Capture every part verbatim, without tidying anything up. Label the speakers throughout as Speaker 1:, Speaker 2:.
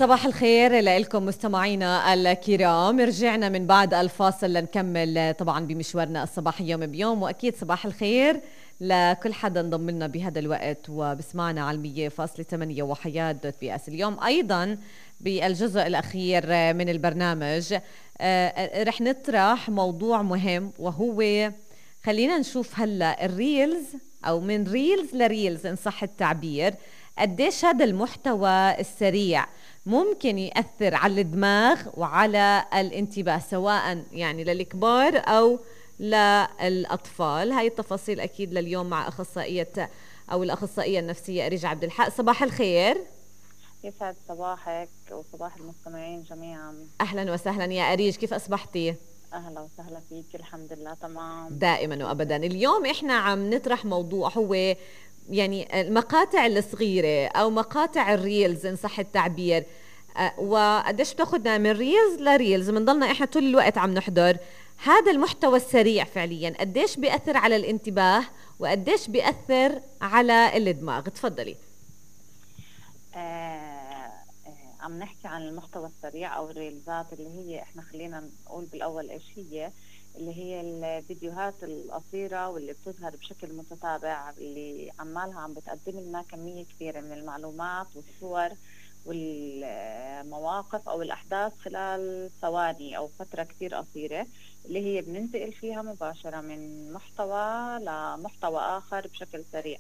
Speaker 1: صباح الخير لكم مستمعينا الكرام. رجعنا من بعد الفاصل لنكمل طبعا بمشوارنا الصباحي يوم بيوم، واكيد صباح الخير لكل حدا انضم لنا بهذا الوقت وبسمعنا على مية فاصلة ثمانية وحياة دوت بي اس. اليوم ايضا بالجزء الاخير من البرنامج آه، رح نطرح موضوع مهم، وهو خلينا نشوف هلا الريلز او من ريلز لريلز ان صح التعبير، قديش هذا المحتوى السريع ممكن يأثر على الدماغ وعلى الانتباه، سواء يعني للكبار أو للأطفال. هاي التفاصيل أكيد لليوم مع أخصائية أو الأخصائية النفسية أريج عبد الحق. صباح الخير.
Speaker 2: يسعد صباحك وصباح المستمعين جميعا.
Speaker 1: أهلا وسهلا يا أريج، كيف أصبحتي؟
Speaker 2: أهلا وسهلا فيك، الحمد لله تمام
Speaker 1: دائما وأبدا. اليوم إحنا عم نطرح موضوع هو يعني المقاطع الصغيرة أو مقاطع الريلز إن صح التعبير. أه وقديش بتاخدنا من ريلز لريلز، بنضلنا إحنا طول الوقت عم نحضر هذا المحتوى السريع. فعليا قديش بيأثر على الانتباه وقديش بيأثر على الدماغ؟ تفضلي.
Speaker 2: آه آه عم نحكي عن المحتوى السريع أو الريلزات، اللي هي إحنا خلينا نقول بالأول إيش هي. اللي هي الفيديوهات القصيرة واللي بتظهر بشكل متتابع، اللي عمالها عم بتقدم لنا كمية كبيرة من المعلومات والصور والمواقف أو الأحداث خلال ثواني أو فترة كتير قصيرة، اللي هي بننتقل فيها مباشرة من محتوى لمحتوى آخر بشكل سريع.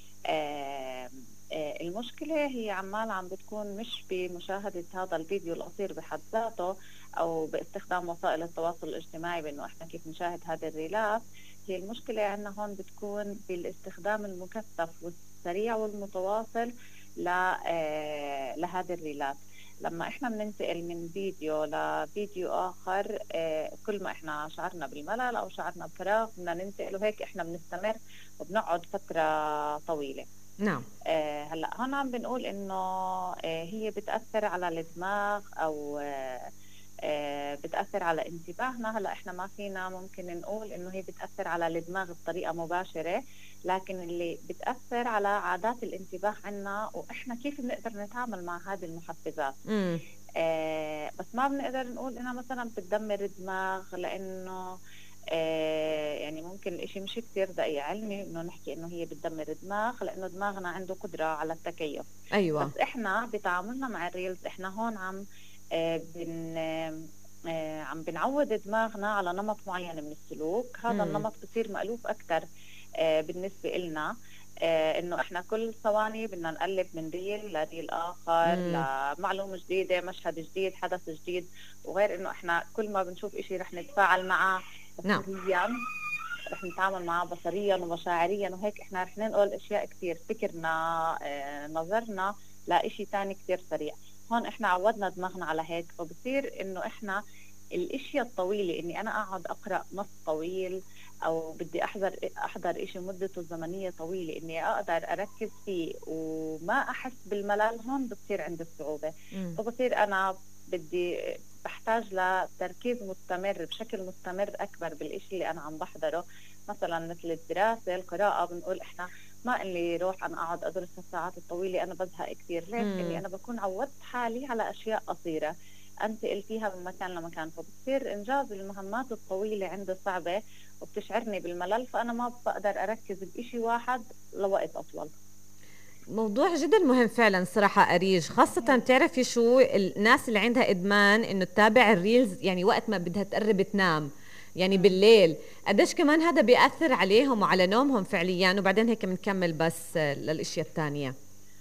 Speaker 2: آه آه المشكلة هي عمال عم بتكون مش بمشاهدة هذا الفيديو القصير بحد ذاته، أو باستخدام وسائل التواصل الاجتماعي بأنه إحنا كيف نشاهد هذه الريلات. هي المشكلة عندنا هون بتكون بالاستخدام المكثف والسريع والمتواصل آه لهذه الريلات. لما إحنا بننتقل من فيديو لفيديو آخر، آه كل ما إحنا شعرنا بالملل أو شعرنا بفراغ بدنا ننتقل، وهيك إحنا بنستمر وبنقعد فترة طويلة.
Speaker 1: نعم.
Speaker 2: آه هلا هون عم بنقول انه آه هي بتاثر على الدماغ او آه آه بتاثر على انتباهنا. هلا احنا ما فينا ممكن نقول انه هي بتاثر على الدماغ بطريقه مباشره، لكن اللي بتاثر على عادات الانتباه عنا، واحنا كيف بنقدر نتعامل مع هذه المحفزات.
Speaker 1: امم
Speaker 2: آه بس ما بنقدر نقول انها مثلا بتدمر الدماغ، لانه آه يعني ممكن الاشي مش كتير دقيق علمي انه نحكي انه هي بتدمر الدماغ، لانه دماغنا عنده قدرة على التكيف.
Speaker 1: أيوة.
Speaker 2: بس احنا بتعاملنا مع الريلز احنا هون عم آه بن آه عم بنعود دماغنا على نمط معين من السلوك. هذا
Speaker 1: امم
Speaker 2: النمط بصير مألوف اكثر آه بالنسبة إلنا. آه انه احنا كل ثواني بدنا نقلب من ريل لريل اخر،
Speaker 1: امم
Speaker 2: لمعلومة جديدة، مشهد جديد، حدث جديد. وغير انه احنا كل ما بنشوف اشي رح نتفاعل معه
Speaker 1: نعم.
Speaker 2: بصريا، رح نتعامل معه بصريا ومشاعريا، وهيك احنا رح ننقل اشياء كتير، فكرنا آه نظرنا لاشي تاني كتير سريع. هون احنا عودنا دماغنا على هيك، فبصير انه احنا الاشياء الطويلة، اني انا اقعد اقرأ نص طويل او بدي احضر احضر اشي مدته الزمنية طويلة، اني اقدر اركز فيه وما احس بالملل، هون بتصير عندي الصعوبة.
Speaker 1: امم
Speaker 2: فبصير انا بدي بحتاج لتركيز مستمر بشكل مستمر اكبر بالاشي اللي انا عم بحضره. مثلا مثل الدراسة، القراءة، بنقول احنا ما اللي روح انا اقعد ادرس الساعات الطويلة، انا بزهق كثير. ليش؟ اني
Speaker 1: امم
Speaker 2: انا بكون عودت حالي على اشياء قصيرة انتقل فيها من مكان لمكان، فبصير انجاز المهمات الطويلة عندي صعبة وبتشعرني بالملل، فانا ما بقدر اركز بإشي واحد لوقت اطول.
Speaker 1: موضوع جدا مهم فعلا صراحة أريج، خاصة تعرفي شو الناس اللي عندها إدمان إنه تتابع الريلز يعني وقت ما بدها تقرب تنام، يعني
Speaker 2: مم.
Speaker 1: بالليل. قديش كمان هذا بيأثر عليهم وعلى نومهم فعليا. وبعدين هيك بنكمل بس للأشياء الثانية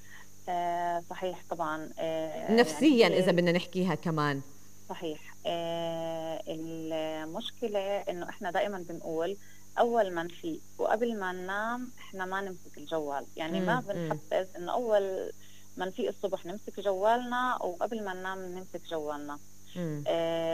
Speaker 2: آه صحيح طبعا. آه يعني
Speaker 1: نفسيا إذا
Speaker 2: هي
Speaker 1: بدنا نحكيها كمان.
Speaker 2: صحيح. آه المشكلة إنه إحنا دائما بنقول أول ما نفيق وقبل ما ننام إحنا ما نمسك الجوال، يعني ما
Speaker 1: امم امم
Speaker 2: بنحفز إنه أول ما نفيق الصبح نمسك جوالنا وقبل ما ننام نمسك جوالنا.
Speaker 1: امم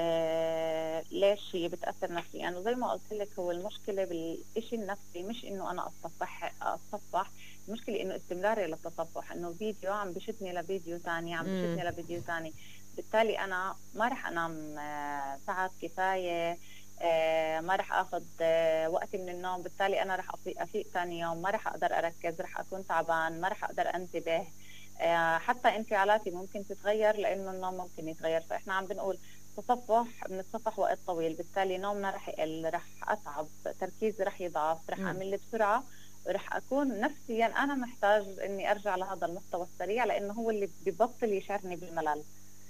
Speaker 2: آه ليش هي بتأثر نفسيا؟ وزي ما قلت لك، هو المشكلة بالإشي النفسي، مش إنه أنا أتصفح أتصفح المشكلة إنه استمراري للتصفح، إنه فيديو عم بشدني لفيديو تاني، عم
Speaker 1: امم
Speaker 2: بشدني لفيديو تاني. بالتالي أنا ما رح أنام آه ساعات كفاية، آه ما رح أخذ آه وقتي من النوم، بالتالي أنا رح أفيق, أفيق تاني يوم ما رح أقدر أركز، رح أكون تعبان، ما رح أقدر أنتبه. آه، حتى انفعالاتي ممكن تتغير لانه النوم ممكن يتغير. فاحنا عم بنقول تصفح، بنتصفح وقت طويل، بالتالي نومنا رح يقل، رح اتعب، تركيزي رح يضعف، رح
Speaker 1: مم.
Speaker 2: امل بسرعه، ورح اكون نفسيا انا محتاج اني ارجع لهذا المحتوى السريع لانه هو اللي ببطل يشعرني بالملل.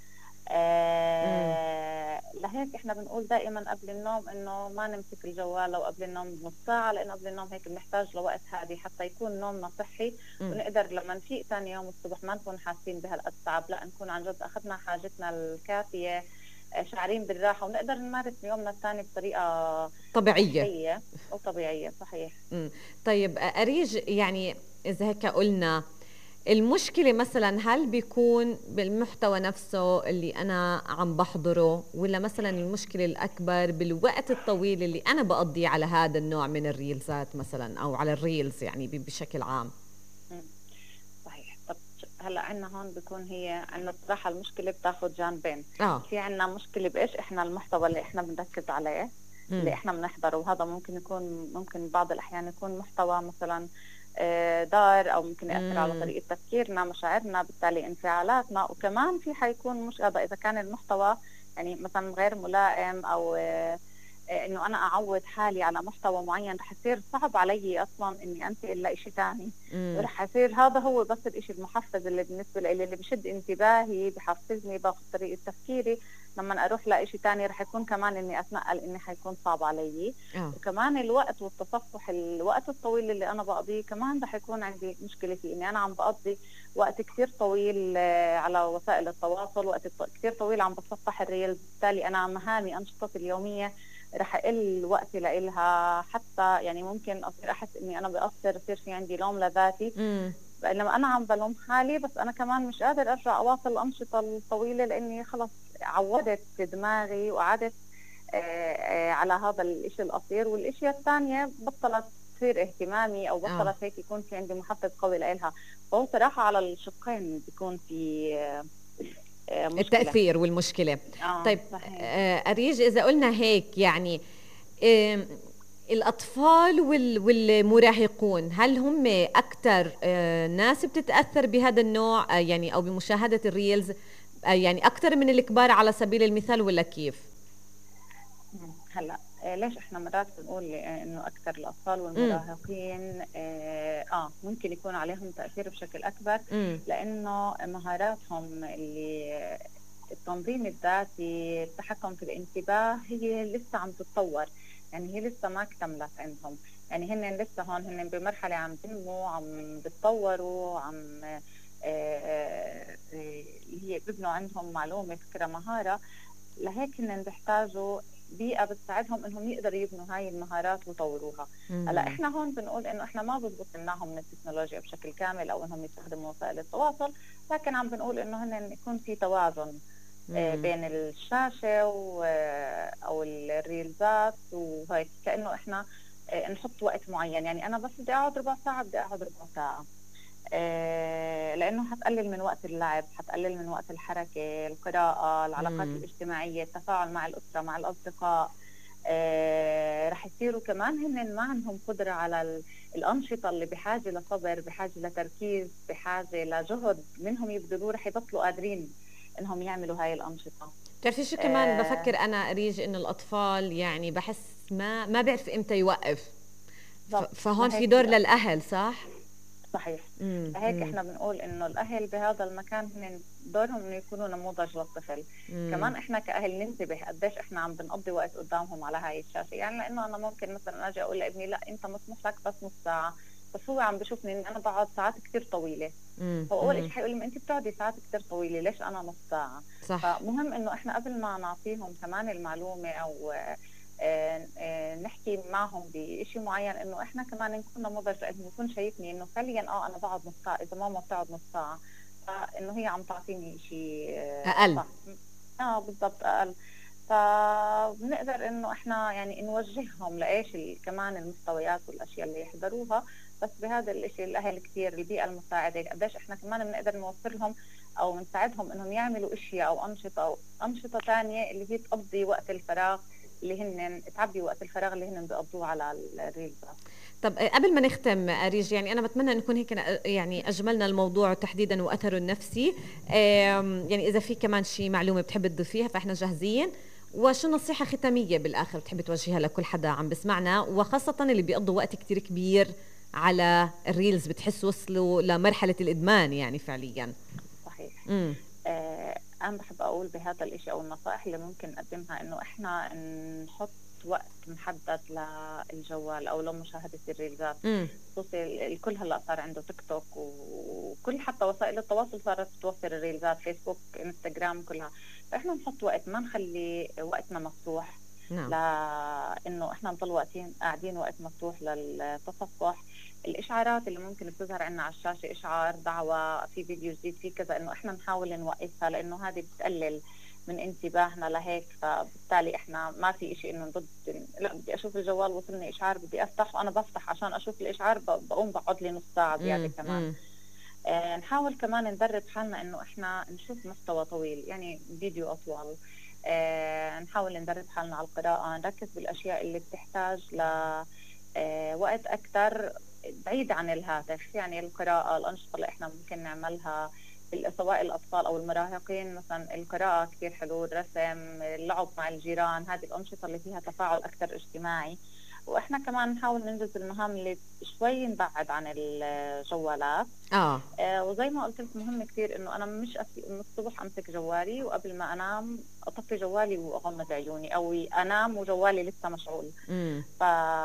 Speaker 1: مم.
Speaker 2: آه لهيك احنا بنقول دائما قبل النوم انه ما نمسك الجوال لو قبل النوم بنص ساعه، لانه قبل النوم هيك بنحتاج لوقت هادي حتى يكون نومنا صحي،
Speaker 1: مم.
Speaker 2: ونقدر لما نفيق ثاني يوم الصبح ما نكون حاسين بهالقد تعب، لا نكون عن جد اخذنا حاجتنا الكافيه، آه، شاعرين بالراحه، ونقدر نمارس يومنا الثاني بطريقه
Speaker 1: طبيعية.
Speaker 2: صحيه وطبيعيه. صحيح.
Speaker 1: مم. طيب أريج، يعني إذا هيك قلنا المشكلة مثلا هل بيكون بالمحتوى نفسه اللي أنا عم بحضره، ولا مثلا المشكلة الأكبر بالوقت الطويل اللي أنا بقضيه على هذا النوع من الريلزات مثلا، أو على الريلز يعني ب- بشكل عام؟
Speaker 2: مم. صحيح. طب هلا عندنا هون بيكون هي عندنا بصراحة المشكلة بتاخد جانبين.
Speaker 1: آه.
Speaker 2: في عندنا مشكلة بإيش إحنا المحتوى اللي إحنا بنركز عليه، اللي
Speaker 1: مم.
Speaker 2: إحنا بنحضره، وهذا ممكن يكون ممكن بعض الأحيان يكون محتوى مثلا آه، ضار، أو ممكن يأثر على
Speaker 1: مم.
Speaker 2: طريقة تفكيرنا، مشاعرنا، بالتالي انفعالاتنا. وكمان في حيكون مش هذا إذا كان المحتوى يعني مثلا غير ملائم، أو آه، آه، إنه أنا أعود حالي على محتوى معين، رح يصير صعب علي أصلا إني أنتقل لإشي ثاني،
Speaker 1: مم.
Speaker 2: ورح يصير هذا هو بس الإشي المحفز اللي بالنسبة لي، اللي بشد انتباهي، بحفزني، باخذ طريقة تفكيري. لما أروح لإشي تاني رح يكون كمان إني أتنقل، إني حيكون صعب علي.
Speaker 1: آه.
Speaker 2: وكمان الوقت والتصفح، الوقت الطويل اللي أنا بقضيه كمان رح يكون عندي مشكلة فيه، إني أنا عم بقضي وقت كتير طويل آه، على وسائل التواصل، وقت كتير طويل عم بتصفح الريلز، بالتالي أنا مهامي أنشطتي اليومية رح اقل وقتي لإلها، حتى يعني ممكن اصير احس اني انا بقصر، يصير في عندي لوم لذاتي،
Speaker 1: مم.
Speaker 2: بينما انا عم بلوم حالي، بس انا كمان مش قادر ارجع اواصل الانشطه الطويله لاني خلص عودت دماغي وقعدت آه، آه، على هذا الاشي القصير. والاشياء الثانيه بطلت تصير اهتمامي، او
Speaker 1: آه.
Speaker 2: بطلت هيك يكون في عندي محفز قوي لإلها. فهو صراحه على الشقين بيكون في آه، آه، مشكله.
Speaker 1: التأثير والمشكلة.
Speaker 2: اه
Speaker 1: طيب
Speaker 2: صحيح.
Speaker 1: آه، أريج، إذا قلنا هيك يعني آم، الأطفال وال- والمراهقون، هل هم أكثر ناس بتتأثر بهذا النوع، آه، يعني أو بمشاهدة الريلز، آه، يعني أكثر من الكبار على سبيل المثال، ولا كيف؟
Speaker 2: مم. هلا آه، ليش احنا مرات بنقول آه، انه اكثر الاطفال
Speaker 1: امم.
Speaker 2: والمراهقين اه آه، ممكن يكون عليهم تاثير بشكل اكبر،
Speaker 1: امم.
Speaker 2: لانه مهاراتهم اللي التنظيم الذاتي، التحكم في الانتباه، هي لسه عم تتطور، يعني هي لسه ما اكتملت عندهم. يعني هن لسه هون هن بمرحله عم بنموا، عم بتطوروا، عم آه، آه، آه، اللي هي بيبنوا عندهم معلومه، فكره، مهاره. لهيك هن بيحتاجوا بيئة بتساعدهم انهم يقدروا يبنوا هاي المهارات ويطوروها. هلا
Speaker 1: امم.
Speaker 2: احنا هون بنقول انه احنا ما بزبط لناهم من التكنولوجيا بشكل كامل، او انهم يستخدموا وسائل التواصل، لكن عم بنقول انه هن يكون في توازن آه،
Speaker 1: امم.
Speaker 2: بين الشاشة و- آه، او الريلزات وهيك، كأنه احنا آه، نحط وقت معين. يعني انا بس بدي اقعد ربع ساعة، بدي اقعد ربع ساعة، آه، لأنه حتقلل من وقت اللعب، حتقلل من وقت الحركة، القراءة، العلاقات
Speaker 1: امم.
Speaker 2: الاجتماعية، التفاعل مع الأسرة، مع الأصدقاء. آه، رح يصيروا كمان هن ما عندهم قدرة على ال- الأنشطة اللي بحاجة لصبر، بحاجة لتركيز، بحاجة لجهد منهم يبذلوه، رح يبطلوا قادرين إنهم يعملوا هاي الأنشطة.
Speaker 1: بتعرفي شو كمان
Speaker 2: آه،
Speaker 1: بفكر أنا أريج؟ إنه الأطفال يعني بحس ما ما بيعرف إمتى يوقف. ف-
Speaker 2: بالضبط.
Speaker 1: فهون في
Speaker 2: لهيك
Speaker 1: دور
Speaker 2: في
Speaker 1: للأهل، صح؟
Speaker 2: صحيح.
Speaker 1: امم.
Speaker 2: فهيك
Speaker 1: امم.
Speaker 2: احنا بنقول انه الاهل بهذا المكان هن دورهم انه يكونوا نموذج للطفل.
Speaker 1: امم.
Speaker 2: كمان احنا كاهل ننتبه قديش احنا عم بنقضي وقت قدامهم على هاي الشاشه، يعني لانه انا ممكن مثلا اجي اقول لابني لا انت مسموح لك بس نص ساعه، بس هو عم بشوفني اني انا بقعد ساعات كثير طويله. هو اول شيء
Speaker 1: امم.
Speaker 2: حيقول لي ما انت بتقعدي ساعات كثير طويله، ليش انا نص ساعه؟
Speaker 1: صح.
Speaker 2: فمهم انه احنا قبل ما نعطيهم كمان المعلومه، او آه، آه، نحكي معهم بشيء معين، انه احنا كمان نكون نموذج، لانه يكون شايفني انه فعليا اه انا بقعد نص ساعه، اذا ماما بتقعد نص ساعه فانه هي عم تعطيني شيء آه،
Speaker 1: أقل.
Speaker 2: صح. اه بالضبط، اقل. فبنقدر انه احنا يعني نوجههم لايش ال- كمان المستويات والاشياء اللي يحضروها. بس بهذا الاشي الاهل كثير، البيئه المساعده، قديش احنا كمان بنقدر نوفر لهم او نساعدهم انهم يعملوا اشياء او انشطه او انشطه ثانيه اللي هي تقضي وقت الفراغ اللي هن تعبي وقت الفراغ اللي هن بيقضوه على الريلز.
Speaker 1: طب قبل ما نختم أريج، يعني أنا بتمنى نكون هيك يعني أجملنا الموضوع تحديدا وأثره النفسي. يعني إذا في كمان شيء معلومة بتحب تضيفيها فإحنا جاهزين، وشو نصيحة ختامية بالآخر بتحب توجهها لكل حدا عم بسمعنا، وخاصة اللي بيقضوا وقت كتير كبير على الريلز بتحس وصلوا لمرحلة الإدمان يعني فعليا؟
Speaker 2: صحيح.
Speaker 1: امم
Speaker 2: آه أنا بحب أقول بهذا الإشي أو النصائح اللي ممكن نقدمها إنه إحنا نحط وقت محدد للجوال او لمشاهده الريلزات. خصوصي الكل هلا صار عنده تيك توك وكل حتى وسائل التواصل صارت توفر الريلزات، فيسبوك، انستغرام، كلها. فاحنا نحط وقت، ما نخلي وقتنا مفتوح. نعم. لانه احنا نضل وقتين قاعدين وقت مفتوح للتصفح. الاشعارات اللي ممكن بتظهر عندنا على الشاشه، اشعار دعوه في فيديو جديد في كذا، انه احنا نحاول نوقفها لانه هذه بتقلل من انتباهنا لهيك. فبالتالي احنا ما في اشي انه ضد، لا بدي اشوف الجوال وصلني اشعار بدي افتح، وانا بفتح عشان اشوف الاشعار بقوم بقعد لي نص ساعه زياده كمان. آه نحاول كمان ندرب حالنا انه احنا نشوف محتوى طويل، يعني فيديو اطول. آه نحاول ندرب حالنا على القراءه، نركز بالاشياء اللي بتحتاج ل آه وقت اكثر بعيد عن الهاتف، يعني القراءه، الانشطه اللي احنا ممكن نعملها سواء الأطفال أو المراهقين، مثلا القراءة كثير حلو، الرسم، اللعب مع الجيران، هذه الأنشطة اللي فيها تفاعل أكثر اجتماعي. وإحنا كمان نحاول ننجز المهام اللي شوي نبعد عن الجوالات. آه. آه وزي ما قلت لك مهم كثير إنه أنا مش من الصبح أمسك جوالي وقبل ما أنام أطفي جوالي وأغمض عيوني، أو أنام وجوالي لسه مشغول. امم ف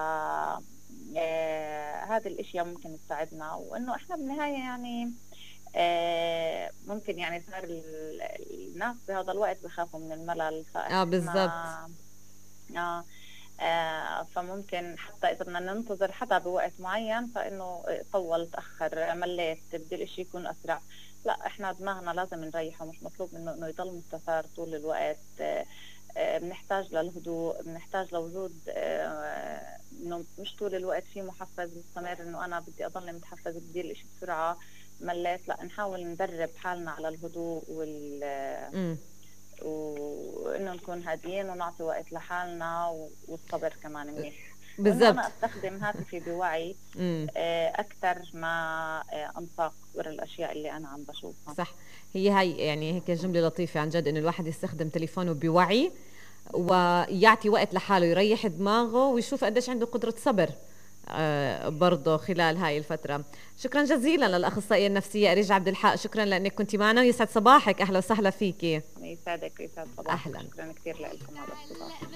Speaker 2: آه هذه الأشياء ممكن تساعدنا، وإنه إحنا بالنهاية يعني آه ممكن يعني صار الناس بهذا الوقت بخافوا من الملل.
Speaker 1: اه بالضبط.
Speaker 2: آه, آه فممكن حتى إذا بدنا ننتظر حدا بوقت معين فإنه طول تأخر مليت بدي الإشي يكون أسرع، لا إحنا دماغنا لازم نريحه، مش مطلوب منه إنه يضل مستثار طول الوقت. آه آه بنحتاج للهدوء، بنحتاج لوجود آه إنه مش طول الوقت في محفز مستمر إنه أنا بدي أضل متحفز بدي الإشي بسرعة مليت. لا نحاول ندرب حالنا على الهدوء وال وانه نكون هاديين ونعطي وقت لحالنا، والصبر كمان منيح. بالضبط. انا استخدم هاتفي بوعي اكثر ما انساق ورا الاشياء اللي انا عم بشوفها.
Speaker 1: صح، هي هاي يعني هيك جمله لطيفه عن جد، انه الواحد يستخدم تليفونه بوعي ويعطي وقت لحاله يريح دماغه ويشوف قديش عنده قدره صبر آه برضه خلال هاي الفترة. شكرا جزيلا للأخصائية النفسية أريج عبد الحق، شكرا لأنك كنتي معنا ويسعد صباحك. أهلا وسهلا فيكي.
Speaker 2: يسعدك ويسعد صباحك. أهلا. شكرا كثير لكم على الاستضافة.